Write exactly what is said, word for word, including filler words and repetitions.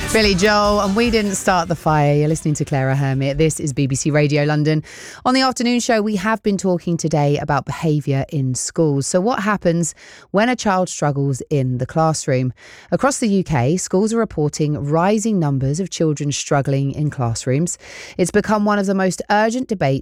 Billy Joel, and we didn't start the fire. You're listening to Clara Hermit. This is B B C Radio London. On the afternoon show, we have been talking today about behaviour in schools. So what happens when a child struggles in the classroom? Across the U K, schools are reporting rising numbers of children struggling in classrooms. It's become one of the most urgent debates